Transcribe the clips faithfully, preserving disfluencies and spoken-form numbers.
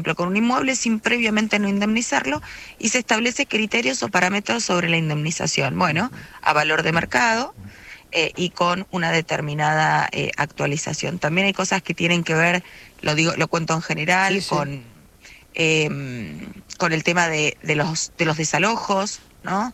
con un inmueble sin previamente no indemnizarlo y se establece criterios o parámetros sobre la indemnización. Bueno, a valor de mercado eh, y con una determinada eh, actualización. También hay cosas que tienen que ver, lo digo, lo cuento en general, sí, sí. con eh, con el tema de, de los de los desalojos, ¿no?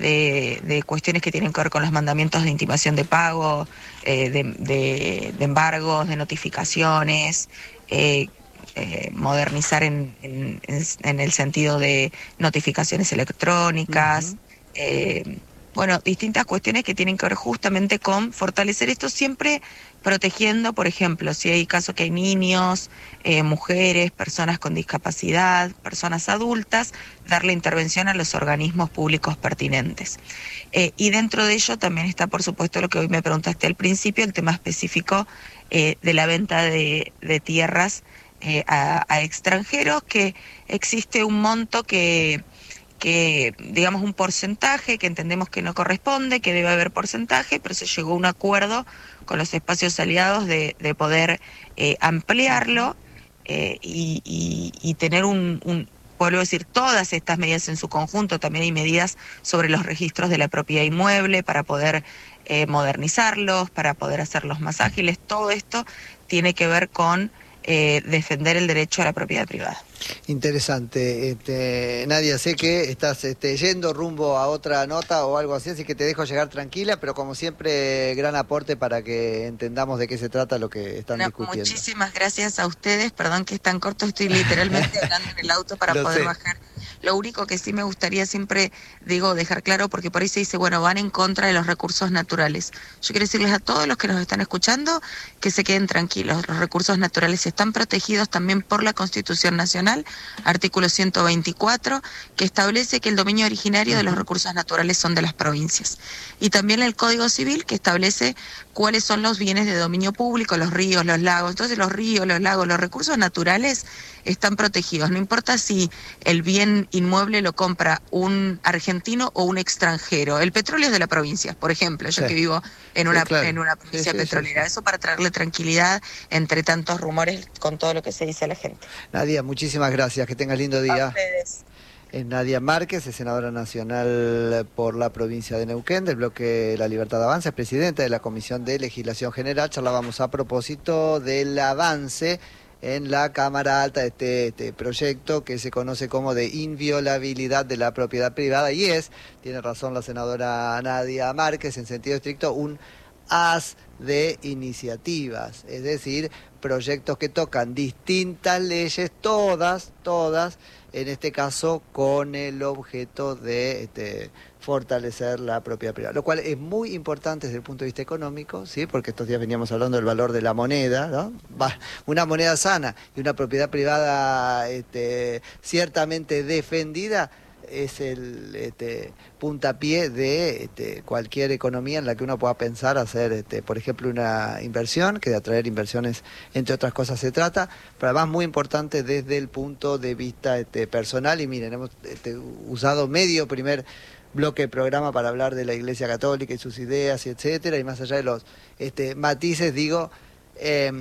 De, de cuestiones que tienen que ver con los mandamientos de intimación de pago, eh, de, de, de embargos, de notificaciones. Eh, Eh, modernizar en, en, en el sentido de notificaciones electrónicas, uh-huh. eh, bueno, distintas cuestiones que tienen que ver justamente con fortalecer esto, siempre protegiendo, por ejemplo, si hay casos que hay niños, eh, mujeres, personas con discapacidad, personas adultas, darle intervención a los organismos públicos pertinentes. Eh, y dentro de ello también está, por supuesto, lo que hoy me preguntaste al principio, el tema específico eh, de la venta de, de tierras Eh, a, a extranjeros, que existe un monto que, que, digamos, un porcentaje que entendemos que no corresponde, que debe haber porcentaje, pero se llegó a un acuerdo con los espacios aliados de, de poder eh, ampliarlo eh, y, y, y tener un, un, vuelvo a decir, todas estas medidas en su conjunto. También hay medidas sobre los registros de la propiedad inmueble para poder eh, modernizarlos, para poder hacerlos más ágiles. Todo esto tiene que ver con Eh, defender el derecho a la propiedad privada. Interesante. Este, Nadia, sé que estás este, yendo rumbo a otra nota o algo así, así que te dejo llegar tranquila, pero como siempre, gran aporte para que entendamos de qué se trata lo que están no, discutiendo. Muchísimas gracias a ustedes, perdón que es tan corto, estoy literalmente hablando en el auto para poder sé. bajar. Lo único que sí me gustaría siempre, digo, dejar claro, porque por ahí se dice, bueno, van en contra de los recursos naturales. Yo quiero decirles a todos los que nos están escuchando que se queden tranquilos. Los recursos naturales están protegidos también por la Constitución Nacional, artículo ciento veinticuatro, que establece que el dominio originario de los recursos naturales son de las provincias. Y también el Código Civil, que establece cuáles son los bienes de dominio público, los ríos, los lagos. Entonces los ríos, los lagos, los recursos naturales están protegidos. No importa si el bien inmueble lo compra un argentino o un extranjero. El petróleo es de la provincia, por ejemplo, yo sí. que vivo en una, sí, claro. en una provincia sí, sí, petrolera. Sí, sí. Eso para traerle tranquilidad entre tantos rumores con todo lo que se dice a la gente. Nadia, muchísimas gracias, que tengas lindo día. A ustedes. Es Nadia Márquez, es senadora nacional por la provincia de Neuquén, del bloque La Libertad Avanza, es presidenta de la Comisión de Legislación General. Charlábamos a propósito del avance en la Cámara Alta de este, este proyecto que se conoce como de inviolabilidad de la propiedad privada, y es, tiene razón la senadora Nadia Márquez, en sentido estricto, un haz de iniciativas, es decir, proyectos que tocan distintas leyes, todas, todas, en este caso con el objeto de este, fortalecer la propiedad privada, lo cual es muy importante desde el punto de vista económico, ¿sí? Porque estos días veníamos hablando del valor de la moneda, ¿no? Una moneda sana y una propiedad privada este, ciertamente defendida es el este, puntapié de este, cualquier economía en la que uno pueda pensar hacer, este, por ejemplo, una inversión, que de atraer inversiones, entre otras cosas, se trata, pero además muy importante desde el punto de vista este, personal. Y miren, hemos este, usado medio primer bloque de programa para hablar de la Iglesia Católica y sus ideas, y etcétera, y más allá de los este, matices, digo, eh,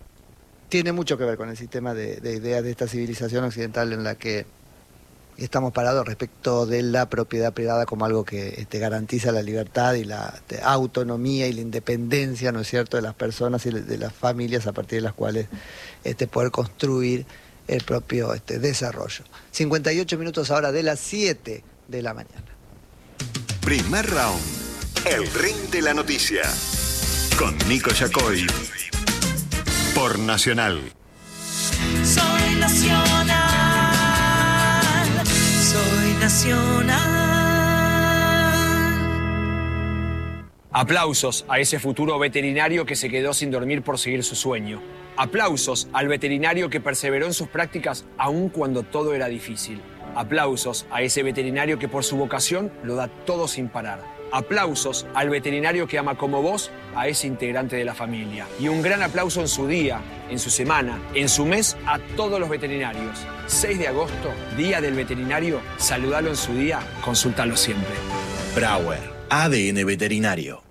tiene mucho que ver con el sistema de, de ideas de esta civilización occidental en la que estamos parados respecto de la propiedad privada como algo que este, garantiza la libertad y la este, autonomía y la independencia, ¿no es cierto?, de las personas y de las familias, a partir de las cuales este, poder construir el propio este, desarrollo. cincuenta y ocho minutos ahora de las siete de la mañana. Primer round. El ring de la noticia. Con Nico Yacoy. Por Nacional. Soy Nacional. Soy Nacional. Aplausos a ese futuro veterinario que se quedó sin dormir por seguir su sueño. Aplausos al veterinario que perseveró en sus prácticas aun cuando todo era difícil. Aplausos a ese veterinario que por su vocación lo da todo sin parar. Aplausos al veterinario que ama como vos a ese integrante de la familia. Y un gran aplauso en su día, en su semana, en su mes a todos los veterinarios. seis de agosto, Día del Veterinario. Saludalo en su día, consultalo siempre. Brauer, A D N Veterinario.